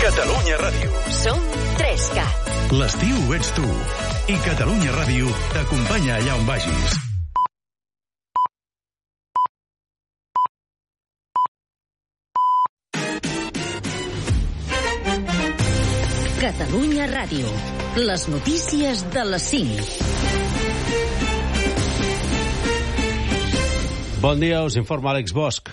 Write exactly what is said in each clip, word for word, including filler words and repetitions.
Catalunya Ràdio. Som tres cat. L'estiu ets tu. I Catalunya Ràdio t'acompanya allà on vagis. Catalunya Ràdio. Les notícies de les cinc. Bon dia, us informa Àlex Bosch.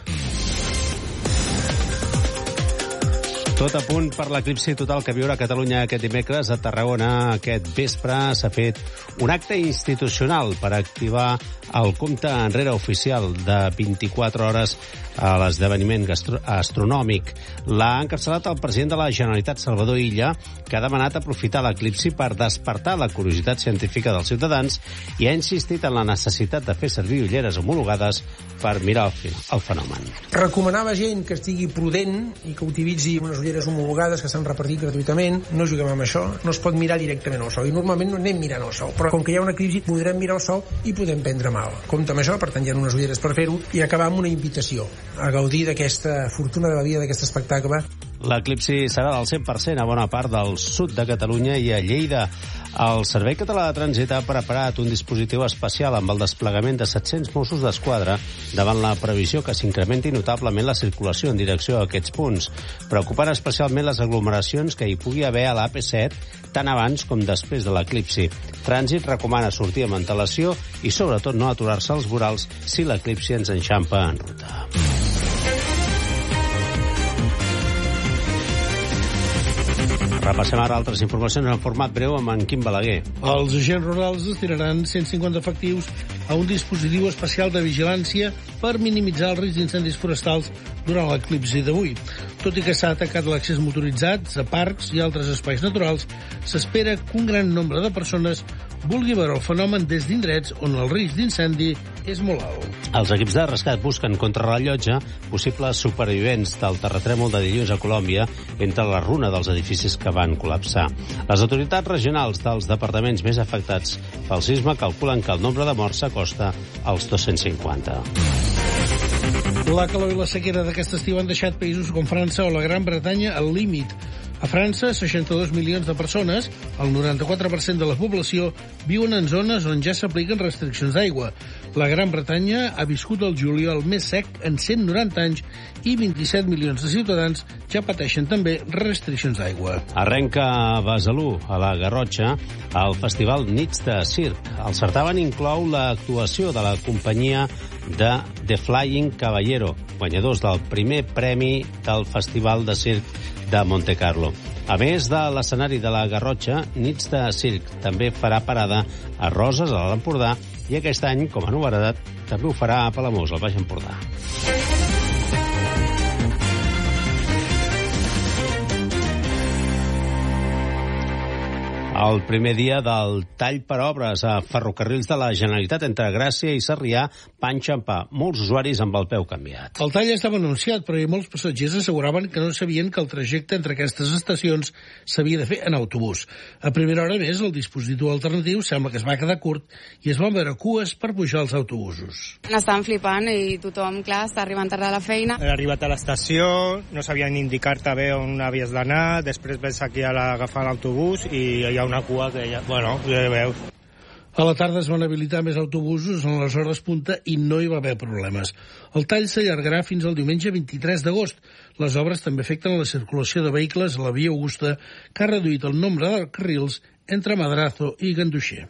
Tot a punt per l'eclipsi total que viurà Catalunya aquest dimecres. A Tarragona aquest vespre s'ha fet un acte institucional per activar el compte enrere oficial de vint-i-quatre hores a l'esdeveniment astronòmic. L'ha encapçalat el president de la Generalitat, Salvador Illa, que ha demanat aprofitar l'eclipsi per despertar la curiositat científica dels ciutadans i ha insistit en la necessitat de fer servir ulleres homologades per mirar el, el fenomen. Recomanava gent que estigui prudent i que utilitzi unes ulleres homologades que s'han repartit gratuïtament. No juguem amb això, no es pot mirar directament al sol i normalment no anem mirant al sol, però com que hi ha una eclipsi podrem mirar al sol i podem prendre mal. Compte amb això, per tant hi ha unes ulleres per fer-ho i acabar amb una invitació a gaudir d'aquesta fortuna de la vida, d'aquest espectacle. L'eclipsi serà del cent per cent a bona part del sud de Catalunya i a Lleida. El Servei Català de Trànsit ha preparat un dispositiu especial amb el desplegament de set-cents Mossos d'Esquadra davant la previsió que s'incrementi notablement la circulació en direcció a aquests punts, preocupant especialment les aglomeracions que hi pugui haver a l'A P set tant abans com després de l'eclipsi. Trànsit recomana sortir amb antelació i sobretot no aturar-se als vorals si l'eclipsi ens enxampa en ruta. Repassem ara altres informacions en format breu amb en Quim Balaguer. Els agents rurals destinaran cent cinquanta efectius a un dispositiu especial de vigilància per minimitzar el risc d'incendis forestals durant l'eclipsi d'avui. Tot i que s'ha atacat l'accés motoritzat a parcs i altres espais naturals, s'espera que un gran nombre de persones vulgui veure el fenomen des d'indrets on el risc d'incendi és molt alt. Els equips de rescat busquen contrarrellotge possibles supervivents del terratrèmol de dilluns a Colòmbia entre la runa dels edificis que van col·lapsar. Les autoritats regionals dels departaments més afectats pel sisme calculen que el nombre de morts s'acosta als dos-cents cinquanta. La calor i la sequera d'aquest estiu han deixat països com França o la Gran Bretanya al límit. A França, seixanta-dos milions de persones, el noranta-quatre per cent de la població, viuen en zones on ja s'apliquen restriccions d'aigua. La Gran Bretanya ha viscut el juliol més sec en cent noranta anys i vint-i-set milions de ciutadans ja pateixen també restriccions d'aigua. Arrenca a Besalú, a la Garrotxa, el festival Nits de Circ. El certamen inclou l'actuació de la companyia de The Flying Caballero, guanyadors del primer premi del Festival de Circ de Monte Carlo. A més de l'escenari de la Garrotxa, Nits de Circ també farà parada a Roses, a l'Alt Empordà, i aquest any, com a novetat, també ho farà a Palamós, al Baix Empordà. El primer dia del tall per obres a ferrocarrils de la Generalitat entre Gràcia i Sarrià va enxampar molts usuaris amb el peu canviat. El tall estava anunciat, però molts passatgers asseguraven que no sabien que el trajecte entre aquestes estacions s'havia de fer en autobús. A primera hora més, el dispositiu alternatiu sembla que es va quedar curt i es van veure cues per pujar als autobusos. Estàvem flipant i tothom, clar, està arribant tard a la feina. He arribat a l'estació, no sabien indicar-te bé on havies d'anar, després ves aquí a agafar l'autobús i hi ha una cua que ja, bueno, ja veus. A la tarda es van habilitar més autobusos en les hores punta i no hi va haver problemes. El tall s'allargarà fins al diumenge vint-i-tres d'agost. Les obres també afecten la circulació de vehicles a la via Augusta, que ha reduït el nombre de carrils entre Madrazo i Ganduxer.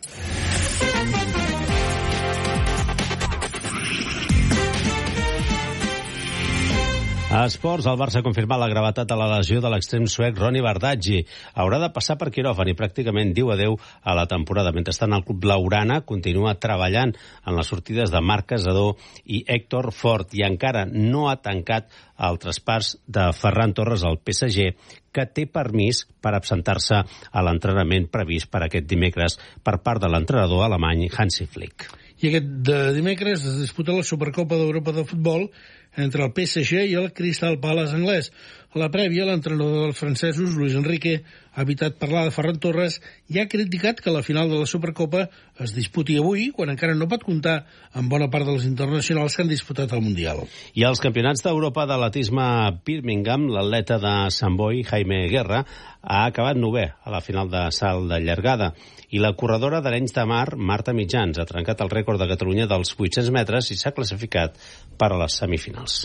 A esports, el Barça ha confirmat la gravetat de la lesió de l'extrem suec Ronny Bardghji. Haurà de passar per quiròfan i pràcticament diu adeu a la temporada. Mentrestant, el club blaugrana continua treballant en les sortides de Marc Casador i Héctor Fort i encara no ha tancat el traspàs de Ferran Torres al P S G, que té permís per absentar-se a l'entrenament previst per aquest dimecres per part de l'entrenador alemany Hansi Flick. I aquest de dimecres es disputa la Supercopa d'Europa de futbol entre el P S G i el Crystal Palace anglès. A la prèvia, l'entrenador dels francesos, Luis Enrique, ha evitat parlar de Ferran Torres i ha criticat que la final de la Supercopa es disputi avui, quan encara no pot comptar amb bona part dels internacionals que han disputat el Mundial. I als campionats d'Europa d'atletisme a Birmingham, l'atleta de Sant Boi, Jaime Guerra, ha acabat novè a la final de salt de llargada. I la corredora d'Arenys de Mar, Marta Mitjans, ha trencat el rècord de Catalunya dels vuit-cents metres i s'ha classificat per a les semifinals.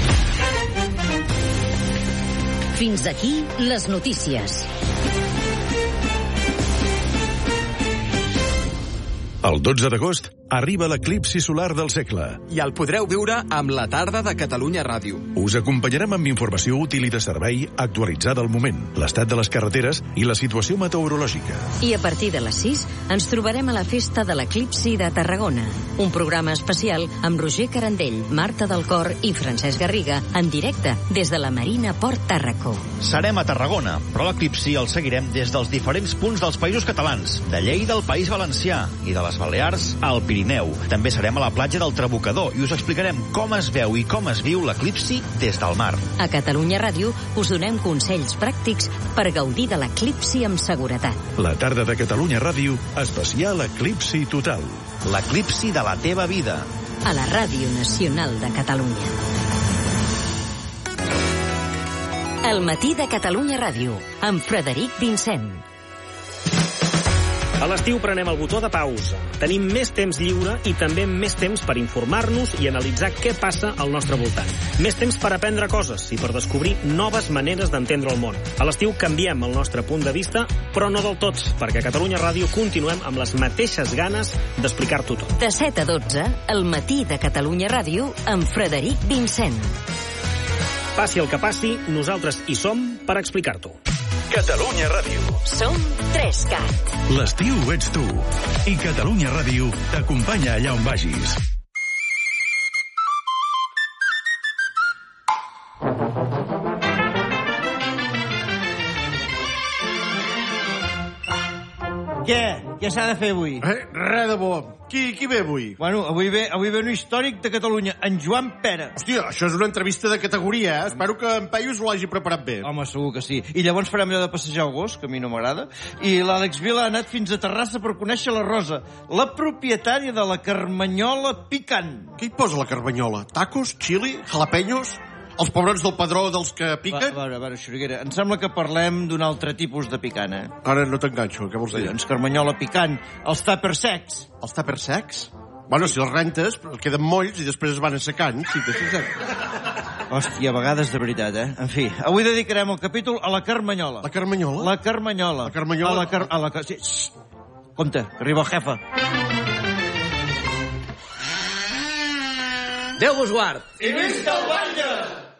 Fins aquí les notícies. El dotze d'agost arriba l'eclipsi solar del segle. I el podreu viure amb la tarda de Catalunya Ràdio. Us acompanyarem amb informació útil i de servei actualitzada al moment, l'estat de les carreteres i la situació meteorològica. I a partir de les sis ens trobarem a la Festa de l'Eclipsi de Tarragona. Un programa especial amb Roger Carandell, Marta del Cor i Francesc Garriga en directe des de la Marina Port Tàrraco. Serem a Tarragona, però l'eclipsi el seguirem des dels diferents punts dels països catalans, de Lleida al País Valencià i de les Balears al Pirineu. També serem a la platja del Trabucador i us explicarem com es veu i com es viu l'eclipsi des del mar. A Catalunya Ràdio us donem consells pràctics per gaudir de l'eclipsi amb seguretat. La tarda de Catalunya Ràdio, especial Eclipsi Total. L'eclipsi de la teva vida. A la Ràdio Nacional de Catalunya. El matí de Catalunya Ràdio, amb Frederic Vincent. A l'estiu prenem el botó de pausa. Tenim més temps lliure i també més temps per informar-nos i analitzar què passa al nostre voltant. Més temps per aprendre coses i per descobrir noves maneres d'entendre el món. A l'estiu canviem el nostre punt de vista, però no del tot, perquè a Catalunya Ràdio continuem amb les mateixes ganes d'explicar-t'ho tot. De set a dotze, el matí de Catalunya Ràdio amb Frederic Vincent. Passi el que passi, nosaltres hi som per explicar-t'ho. Catalunya Ràdio. Som tres cat. L'estiu ets tu. I Catalunya Ràdio t'acompanya allà on vagis. Què? Què s'ha de fer avui? Eh, res de bo. Qui, qui ve avui? Bueno, avui ve, avui ve un històric de Catalunya, en Joan Pera. Hòstia, això és una entrevista de categoria, eh? Espero que en Peyu s'ho hagi preparat bé. Home, segur que sí. I llavors farem allò de passejar el gos, que a mi no m'agrada. I l'Àlex Vila ha anat fins a Terrassa per conèixer la Rosa, la propietària de la Carmanyola Picant. Què hi posa la Carmanyola? Tacos, chili, jalapeños? Els pebrons del padró dels que piquen? Va, a veure, a veure, Xuriguera, em sembla que parlem d'un altre tipus de picant, eh? Ara no t'enganxo, què vols dir? Doncs Carmanyola Picant, els tàper secs. Els tàper secs? Bueno, si els rentes, queden molls i després es van assecant, si t'hi fixes. Hòstia, a vegades de veritat, eh? En fi, avui dedicarem el capítol a la Carmanyola. La Carmanyola? La Carmanyola. La Carmanyola? A la car... A la car... Sí, compte, arriba el jefe. Déu vos guard. I visca el batlle!